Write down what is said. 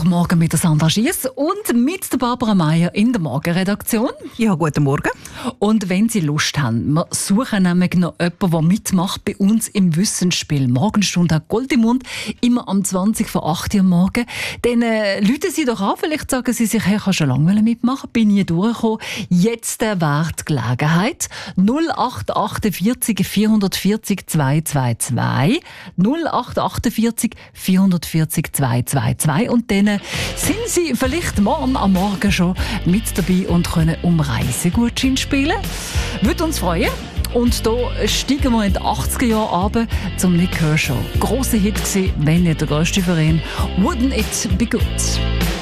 durch Morgen mit der Sandra Schiess und mit der Barbara Meier in der Morgenredaktion. Ja, guten Morgen. Und wenn Sie Lust haben, wir suchen nämlich noch jemanden, der mitmacht bei uns im Wissensspiel. Morgenstunde hat Gold im Mund, immer am 20 vor 8 Uhr morgen. Dann rufen Sie doch an, vielleicht sagen Sie sich, hey, ich kann schon lange mitmachen, bin nie durchgekommen. Jetzt wäre die Gelegenheit. 0848 440 222 0848 440 222 und dann sind Sie vielleicht morgen am Morgen schon mit dabei und können um Reisegutschein spielen. Würde uns freuen. Und hier steigen wir in die 80er Jahre runter zum Nick Kershaw. Grosser Hit gewesen, wenn nicht der grösste für ihn. Wouldn't it be good?